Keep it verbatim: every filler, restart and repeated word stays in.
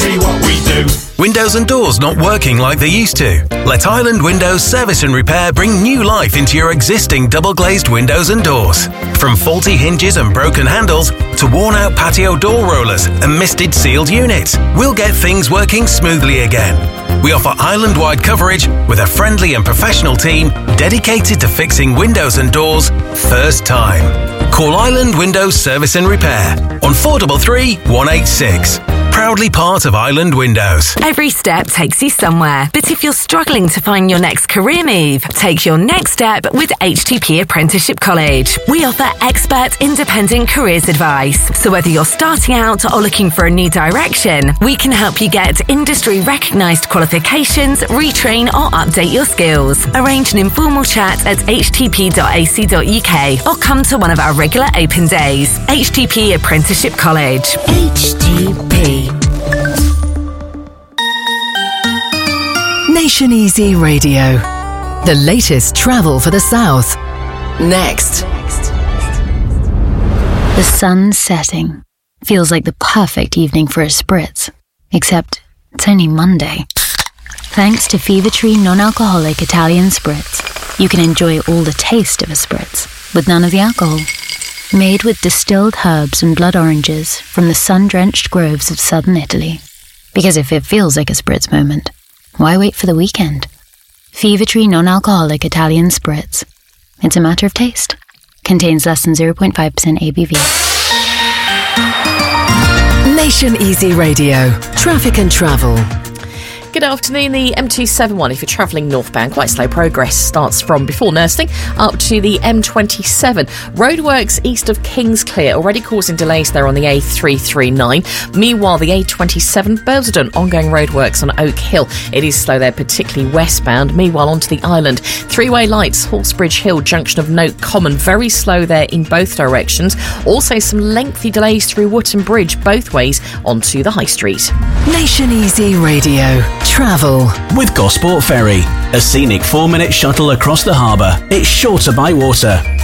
exactly what we do. Windows and doors not working like they used to? Let Island Windows Service and Repair bring new life into your existing double-glazed windows and doors. From faulty hinges and broken handles to worn-out patio door rollers and misted sealed units, we'll get things working smoothly again. We offer island-wide coverage with a friendly and professional team dedicated to fixing windows and doors first time. Call Island Windows Service and Repair on four three three, one eight six. Proudly part of Island Windows. Every step takes you somewhere, but if you're struggling to find your next career move, take your next step with H T P Apprenticeship College. We offer expert independent careers advice. So whether you're starting out or looking for a new direction, we can help you get industry recognised qualifications, retrain or update your skills. Arrange an informal chat at h t p dot a c dot u k or come to one of our regular open days. H T P Apprenticeship College. H T P. Nation Easy Radio. The latest travel for the South. Next. The sun's setting. Feels like the perfect evening for a spritz. Except it's only Monday. Thanks to Fever Tree non-alcoholic Italian Spritz, you can enjoy all the taste of a spritz, with none of the alcohol. Made with distilled herbs and blood oranges from the sun-drenched groves of southern Italy. Because if it feels like a spritz moment, why wait for the weekend? Fever Tree non-alcoholic Italian Spritz. It's a matter of taste. Contains less than zero point five percent A B V. Nation Easy Radio. Traffic and travel. Good afternoon. The M two seventy-one, if you're travelling northbound, quite slow progress, starts from before Nursling up to the M twenty-seven. Roadworks east of Kingsclear already causing delays there on the A three thirty-nine. Meanwhile, the A twenty-seven, Bursledon, ongoing roadworks on Oak Hill. It is slow there, particularly westbound. Meanwhile, onto the island. Three-way lights, Horsebridge Hill, junction of Note Common, very slow there in both directions. Also, some lengthy delays through Wootton Bridge, both ways onto the High Street. Nation Easy Radio. Travel. With Gosport Ferry, a scenic four-minute shuttle across the harbour. It's shorter by water.